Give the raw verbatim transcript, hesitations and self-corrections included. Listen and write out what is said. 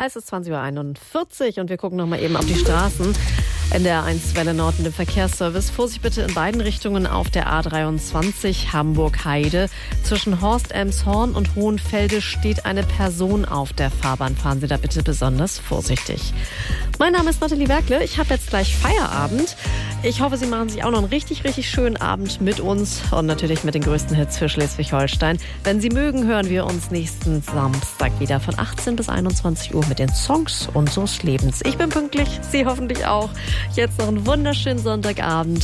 Es ist zwanzig Uhr einundvierzig und wir gucken noch mal eben auf die Straßen. In der A eins Welle Nord mit dem Verkehrsservice. Vorsicht bitte in beiden Richtungen auf der A dreiundzwanzig Hamburg-Heide. Zwischen Horst-Elmshorn und Hohenfelde steht eine Person auf der Fahrbahn. Fahren Sie da bitte besonders vorsichtig. Mein Name ist Nathalie Werkle. Ich habe jetzt gleich Feierabend. Ich hoffe, Sie machen sich auch noch einen richtig, richtig schönen Abend mit uns und natürlich mit den größten Hits für Schleswig-Holstein. Wenn Sie mögen, hören wir uns nächsten Samstag wieder von achtzehn bis einundzwanzig Uhr mit den Songs unseres Lebens. Ich bin pünktlich, Sie hoffentlich auch. Jetzt noch einen wunderschönen Sonntagabend.